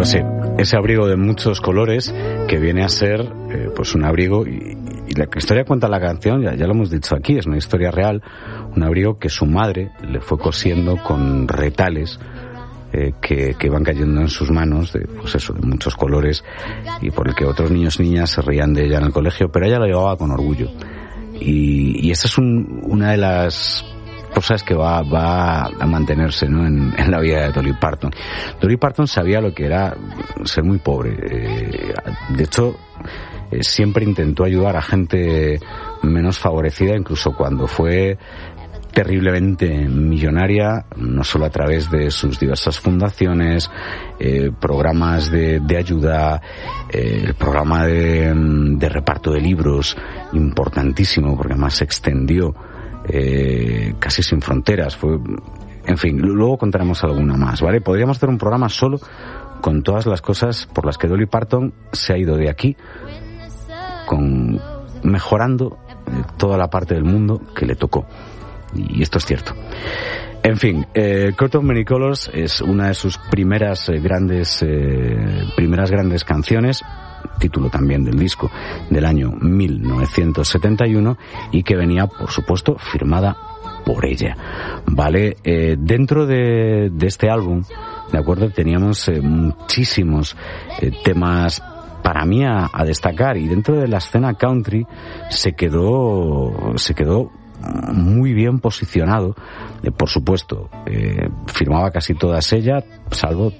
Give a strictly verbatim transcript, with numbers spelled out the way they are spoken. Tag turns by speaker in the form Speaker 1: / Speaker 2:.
Speaker 1: Pues sí, ese abrigo de muchos colores que viene a ser eh, pues un abrigo, y, y la historia cuenta la canción, ya, ya lo hemos dicho aquí, es una historia real, un abrigo que su madre le fue cosiendo con retales eh, que, que van cayendo en sus manos, de, pues eso, de muchos colores, y por el que otros niños y niñas se reían de ella en el colegio, pero ella lo llevaba con orgullo. Y, y esa es un, una de las cosas que va, va a mantenerse, ¿no?, en, en la vida de Dolly Parton. Dolly Parton sabía lo que era ser muy pobre. Eh, de hecho, eh, siempre intentó ayudar a gente menos favorecida, incluso cuando fue terriblemente millonaria, no solo a través de sus diversas fundaciones, eh, programas de, de ayuda, eh, el programa de, de reparto de libros, importantísimo, porque además se extendió eh, casi sin fronteras. Fue, en fin, luego contaremos alguna más, ¿vale? Podríamos hacer un programa solo con todas las cosas por las que Dolly Parton se ha ido de aquí, con mejorando toda la parte del mundo que le tocó. Y esto es cierto. En fin, eh, Coat of Many Colors es una de sus primeras eh, grandes eh, primeras grandes canciones, título también del disco del año mil novecientos setenta y uno, y que venía, por supuesto, firmada por ella. Vale, eh, dentro de, de este álbum, de acuerdo, teníamos eh, muchísimos eh, temas para mí a, a destacar, y dentro de la escena country se quedó se quedó muy bien posicionado. Eh, por supuesto, eh, firmaba casi todas ellas, salvo